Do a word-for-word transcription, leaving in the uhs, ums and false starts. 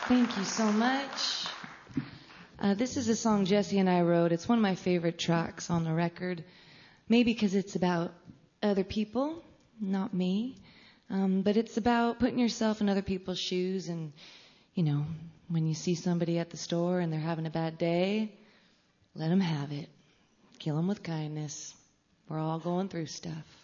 Thank you so much. Uh, this is a song Jesse and I wrote. It's one of my favorite tracks on the record. Maybe because it's about other people, not me. Um, but it's about putting yourself in other people's shoes. And, you know, when you see somebody at the store and they're having a bad day, let them have it. Kill them with kindness. We're all going through stuff.